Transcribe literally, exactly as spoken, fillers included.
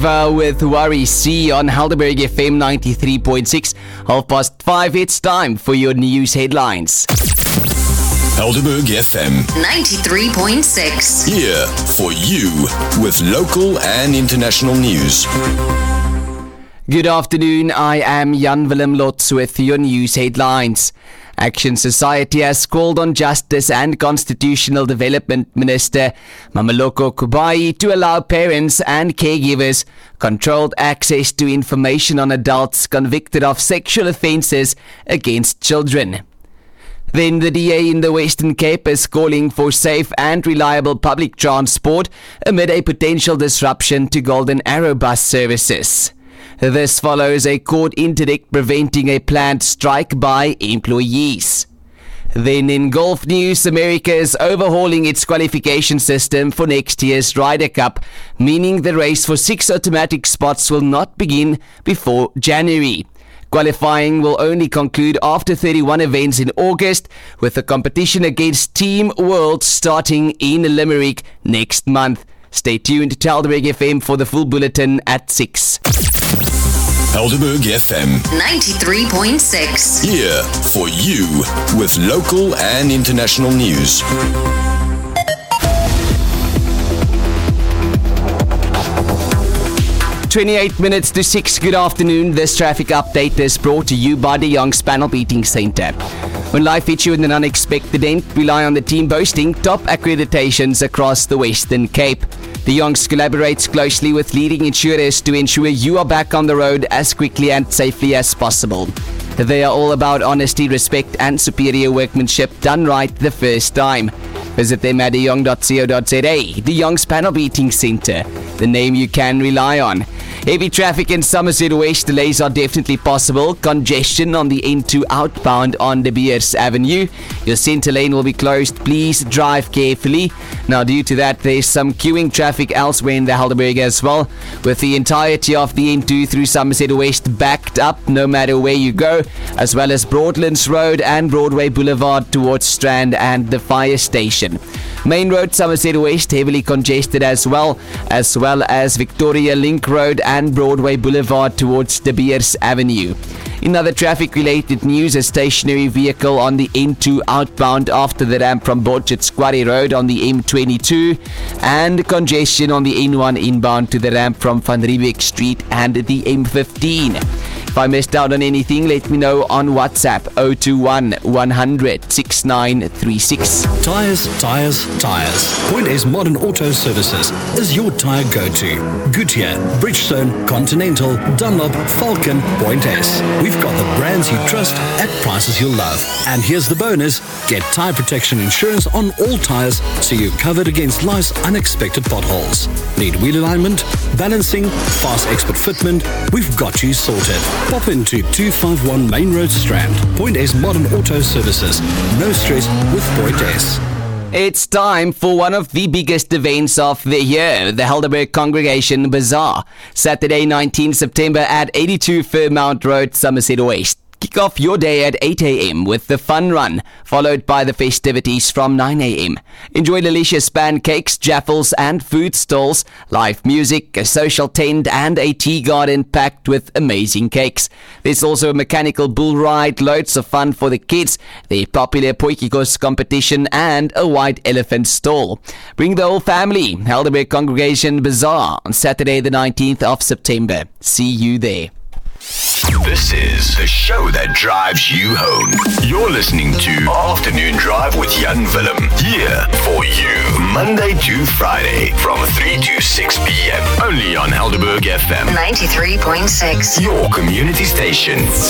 Uh, with Worry C on Helderberg F M ninety-three point six. Half past five, it's time for your news headlines. Helderberg F M ninety-three point six. Here for you with local and international news. Good afternoon, I am Jan Willem Lotz with your news headlines. Action Society has called on Justice and Constitutional Development Minister Mameloko Kubayi to allow parents and caregivers controlled access to information on adults convicted of sexual offences against children. Then the D A in the Western Cape is calling for safe and reliable public transport amid a potential disruption to Golden Arrow bus services. This follows a court interdict preventing a planned strike by employees. Then in golf news, America is overhauling its qualification system for next year's Ryder Cup, meaning the race for six automatic spots will not begin before January. Qualifying will only conclude after thirty-one events in August, with the competition against Team World starting in Limerick next month. Stay tuned to Helderberg F M for the full bulletin at six. Helderberg F M ninety-three point six. Here for you with local and international news. twenty-eight minutes to six. Good afternoon. This traffic update is brought to you by the Young's Panel Beating Centre. When life hits you in an unexpected end, rely on the team boasting top accreditations across the Western Cape. The Youngs collaborates closely with leading insurers to ensure you are back on the road as quickly and safely as possible. They are all about honesty, respect and superior workmanship done right the first time. Visit them at the young dot co dot za. The Young's Panel Beating Centre, the name you can rely on. Heavy traffic in Somerset West. Delays are definitely possible. Congestion on the N two outbound on De Beers Avenue. Your centre lane will be closed. Please drive carefully. Now, due to that, there's some queuing traffic elsewhere in the Helderberg as well, with the entirety of the N two through Somerset West backed up no matter where you go, as well as Broadlands Road and Broadway Boulevard towards Strand and the fire station. Main Road Somerset West heavily congested as well, as well as Victoria Link Road and Broadway Boulevard towards De Beers Avenue. In other traffic-related news, a stationary vehicle on the N two outbound after the ramp from Borchards Quarry Road on the M twenty-two, and congestion on the N one inbound to the ramp from Van Riebeeck Street and the M fifteen. If I missed out on anything, let me know on WhatsApp zero two one, one hundred, six nine three six. Tyres, tyres, tyres. Point A's Modern Auto Services is your tyre go-to. Goodyear, Bridgestone, Continental, Dunlop, Falcon, Point A's. We've got the brands you trust at prices you'll love. And here's the bonus. Get tyre protection insurance on all tyres so you're covered against life's unexpected potholes. Need wheel alignment, balancing, fast expert fitment? We've got you sorted. Pop into two fifty-one Main Road Strand. Point A's Modern Auto Services. No stress with Point A's. It's time for one of the biggest events of the year, the Helderberg Congregation Bazaar. Saturday, nineteenth September at eighty-two Fairmount Road, Somerset West. Kick off your day at eight a.m. with the fun run, followed by the festivities from nine a.m. Enjoy delicious pancakes, jaffles and food stalls, live music, a social tent and a tea garden packed with amazing cakes. There's also a mechanical bull ride, loads of fun for the kids, the popular Potjiekos competition and a white elephant stall. Bring the whole family. Helderberg Congregation Bazaar on Saturday the nineteenth of September. See you there. This is the show that drives you home. You're listening to Afternoon Drive with Jan Willem. Here for you, Monday to Friday from three to six p.m. Only on Helderberg F M ninety-three point six. Your community station.